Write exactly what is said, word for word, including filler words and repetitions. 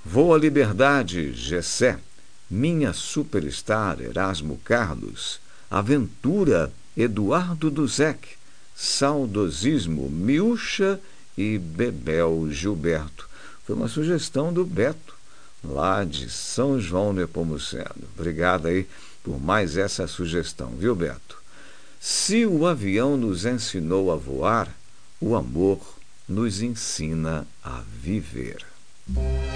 Voa Liberdade, Gessé. Minha Superstar, Erasmo Carlos. Aventura, Eduardo Duzec. Saudosismo, Miúcha e Bebel Gilberto. Foi uma sugestão do Beto, lá de São João Nepomuceno. Obrigado aí por mais essa sugestão, viu, Beto? Se o avião nos ensinou a voar, o amor nos ensina a viver.